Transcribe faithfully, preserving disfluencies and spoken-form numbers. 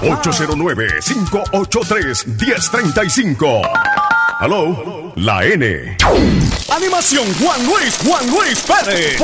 ocho cero nueve, cinco ocho tres, uno cero tres cinco. Hello, la N. Animación Juan Luis, Juan Luis Pérez.